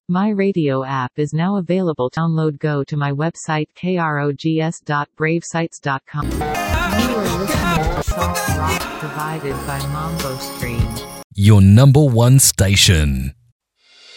My Radio app is now available. Download. Go to my website krogs.bravesites.com. You are listening to soft rock provided by Mambo Stream. Your number one station.